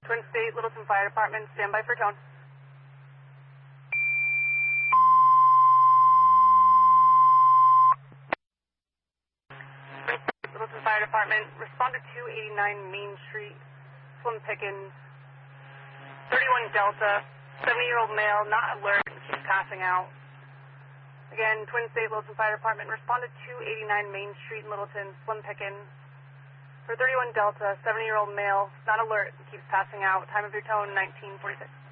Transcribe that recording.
Twin State, Littleton Fire Department, stand by for tone. Littleton Fire Department, respond to 289 Main Street, Slim Pickens, 31 Delta, 70-year-old male, not alert, keeps passing out. Again, Twin State, Littleton Fire Department, respond to 289 Main Street in Littleton, Slim Pickens. For 31 Delta, 70-year-old male, not alert, keeps passing out. Time of your tone, 1946.